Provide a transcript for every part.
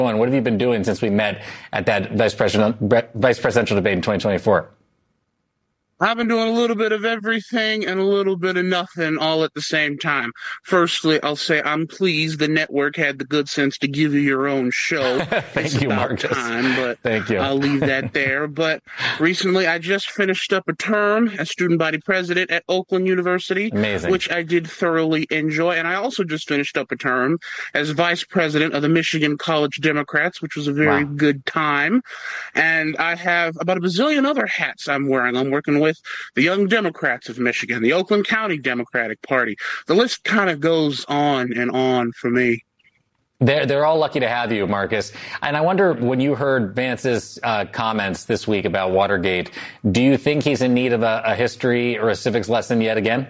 What have you been doing since we met at that vice presidential debate in 2024? I've been doing a little bit of everything and a little bit of nothing all at the same time. Firstly, I'll say I'm pleased the network had the good sense to give you your own show. Thank you, Marcus. Time, but thank you. I'll leave that there. But recently, I just finished up a term as student body president at Oakland University, Amazing. which I did thoroughly enjoy. And I also just finished up a term as vice president of the Michigan College Democrats, which was a very good time. And I have about a bazillion other hats I'm wearing. I'm working with the Young Democrats of Michigan, the Oakland County Democratic Party. The list kind of goes on and on for me. They're all lucky to have you, Marcus. And I wonder, when you heard Vance's comments this week about Watergate, do you think he's in need of a history or a civics lesson yet again?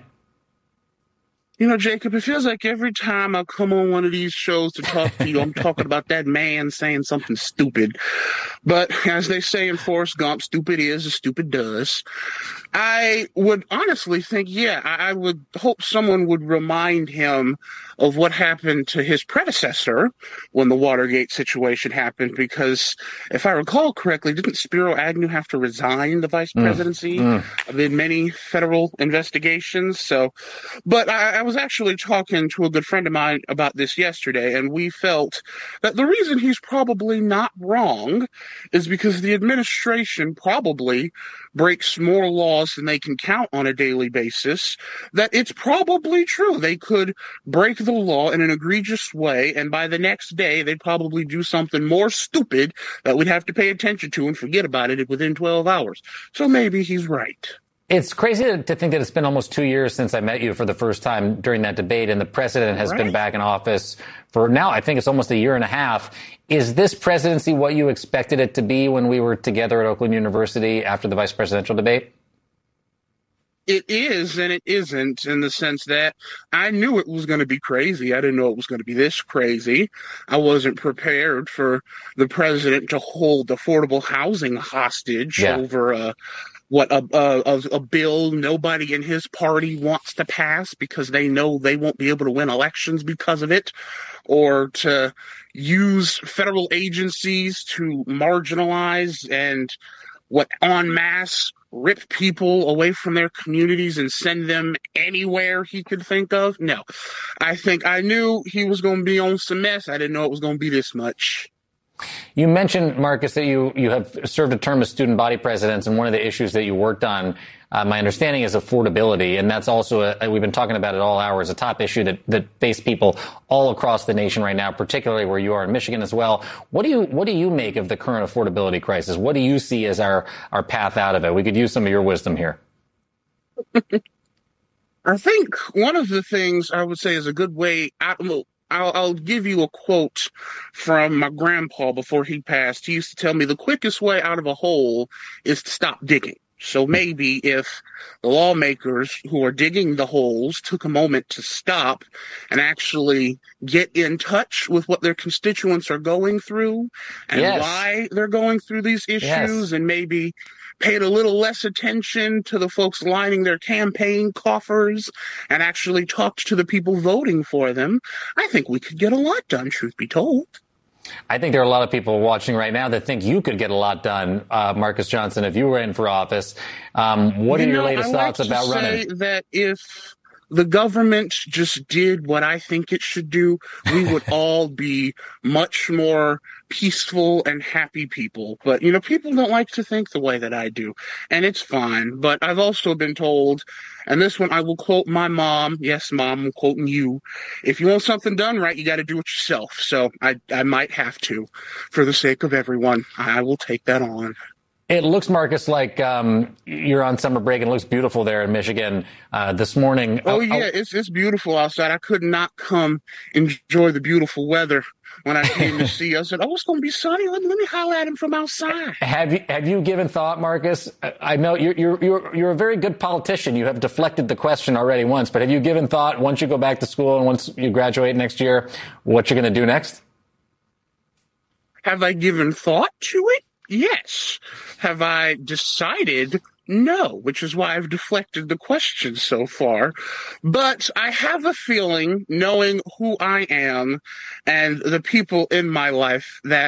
You know, Jacob, it feels like every time I come on one of these shows to talk to you, I'm talking about that man saying something stupid. But as they say in Forrest Gump, stupid is as stupid does. I would honestly think, I would hope someone would remind him of what happened to his predecessor when the Watergate situation happened, because if I recall correctly, didn't Spiro Agnew have to resign the vice presidency amid many federal investigations? But I was actually talking to a good friend of mine about this yesterday, and we felt that the reason he's probably not wrong is because the administration probably breaks more laws than they can count on a daily basis, that it's probably true. They could break the law in an egregious way, and by the next day, they'd probably do something more stupid that we'd have to pay attention to and forget about it within 12 hours. So maybe he's right. It's crazy to think that it's been almost 2 years since I met you for the first time during that debate, and the president has been back in office for now, I think it's almost a year and a half. Is this presidency what you expected it to be when we were together at Oakland University after the vice presidential debate? It is and it isn't, in the sense that I knew it was going to be crazy. I didn't know it was going to be this crazy. I wasn't prepared for the president to hold affordable housing hostage over a bill nobody in his party wants to pass because they know they won't be able to win elections because of it, or to use federal agencies to marginalize and en masse rip people away from their communities and send them anywhere he could think of. No, I think I knew he was going to be on some mess. I didn't know it was going to be this much. You mentioned, Marcus, that you have served a term as student body president, and one of the issues that you worked on, my understanding, is affordability. And that's also, we've been talking about it all hours, a top issue that faces people all across the nation right now, particularly where you are in Michigan as well. What do you make of the current affordability crisis? What do you see as our path out of it? We could use some of your wisdom here. I think one of the things I would say is a good way out. I'll give you a quote from my grandpa before he passed. He used to tell me the quickest way out of a hole is to stop digging. So maybe if the lawmakers who are digging the holes took a moment to stop and actually get in touch with what their constituents are going through and why they're going through these issues, and maybe paid a little less attention to the folks lining their campaign coffers and actually talked to the people voting for them, I think we could get a lot done, truth be told. I think there are a lot of people watching right now that think you could get a lot done, Marcus Johnson, if you were in for office. What are your latest thoughts about running? I like to say that if the government just did what I think it should do, we would all be much more peaceful and happy people. But, people don't like to think the way that I do, and it's fine. But I've also been told, and this one I will quote my mom. Yes, Mom, I'm quoting you. If you want something done right, you got to do it yourself. So I might have to, for the sake of everyone. I will take that on. It looks, Marcus, like you're on summer break, and it looks beautiful there in Michigan this morning. It's beautiful outside. I could not come enjoy the beautiful weather when I came to see you. I said, it's going to be sunny. Let me holler at him from outside. Have you given thought, Marcus? I know you're a very good politician. You have deflected the question already once, but have you given thought, once you go back to school and once you graduate next year, what you're going to do next? Have I given thought to it? Yes. Have I decided? No, which is why I've deflected the question so far. But I have a feeling, knowing who I am and the people in my life, that